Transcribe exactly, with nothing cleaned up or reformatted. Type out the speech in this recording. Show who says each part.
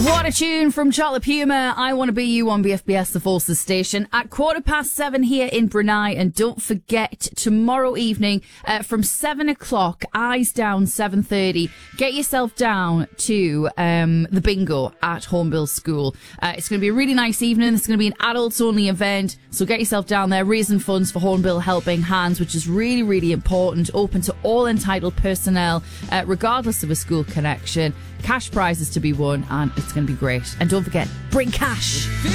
Speaker 1: What a tune from Chocolate Puma. I Want to Be You on B F B S, the Forces station. At quarter past seven here in Brunei. And don't forget, tomorrow evening uh, from seven o'clock, eyes down, seven thirty, get yourself down to um, the bingo at Hornbill School. Uh, it's going to be a really nice evening. It's going to be an adults-only event. So get yourself down there, raising funds for Hornbill Helping Hands, which is really, really important. Open to all entitled personnel, uh, regardless of a school connection. Cash prizes to be won, and it's going to be great. And don't forget, bring cash.